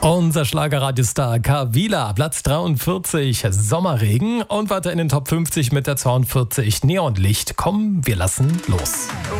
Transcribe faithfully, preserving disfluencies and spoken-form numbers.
Unser Schlagerradiostar Kavila, Platz dreiundvierzig, Sommerregen und weiter in den Top fünfzig mit der zweiundvierzig, Neonlicht. Komm, wir lassen los.